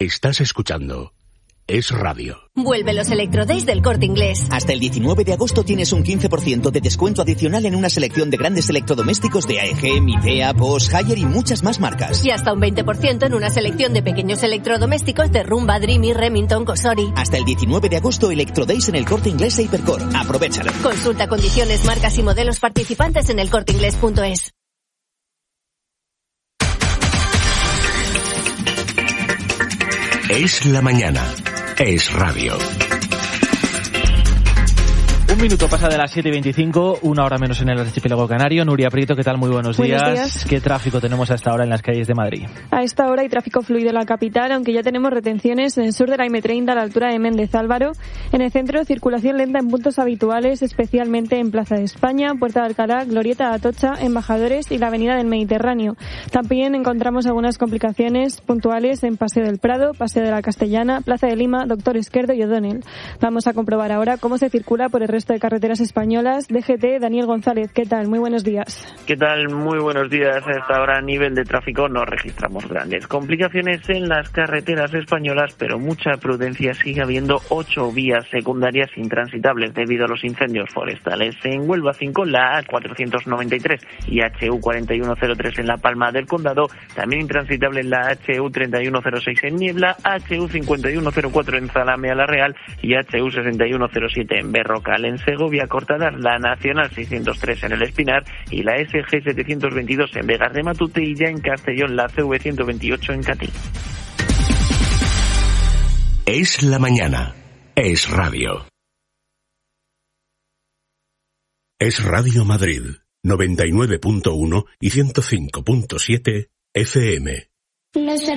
Estás escuchando Es Radio. Vuelve los Electrodays del Corte Inglés. Hasta el 19 de agosto tienes un 15% de descuento adicional en una selección de grandes electrodomésticos de AEG, Midea, Bosch, Haier y muchas más marcas. Y hasta un 20% en una selección de pequeños electrodomésticos de Rumba, Dreamy, Remington, Cosori. Hasta el 19 de agosto, Electrodays en el Corte Inglés e Hipercor. Aprovéchalo. Consulta condiciones, marcas y modelos participantes en elcorteinglés.es. Es la mañana. Es Radio. Un minuto pasa de las 7:25, una hora menos en el archipiélago canario. Nuria Prieto, ¿qué tal? Muy buenos días. ¿Qué tráfico tenemos a esta hora en las calles de Madrid? A esta hora hay tráfico fluido en la capital, aunque ya tenemos retenciones en el sur de la M30 a la altura de Méndez Álvaro. En el centro, circulación lenta en puntos habituales, especialmente en Plaza de España, Puerta de Alcalá, Glorieta de Atocha, Embajadores y la Avenida del Mediterráneo. También encontramos algunas complicaciones puntuales en Paseo del Prado, Paseo de la Castellana, Plaza de Lima, Doctor Esquerdo y O'Donnell. Vamos a comprobar ahora cómo se circula por el resto de carreteras españolas. DGT, Daniel González, ¿qué tal? Muy buenos días. ¿Qué tal? Muy buenos días. A esta hora a nivel de tráfico no registramos grandes complicaciones en las carreteras españolas, pero mucha prudencia. Sigue habiendo 8 vías secundarias intransitables debido a los incendios forestales. En Huelva 5, la A493 y HU 4103 en La Palma del Condado, también intransitable en la HU 3106 en Niebla, HU 5104 en Zalame a la Real y HU 6107 en Berrocal. En Segovia cortadas la Nacional 603 en El Espinar y la SG 722 en Vegas de Matute, y ya en Castellón la CV 128 en Catí. Es la mañana. Es Radio. Es Radio Madrid, 99.1 y 105.7 FM.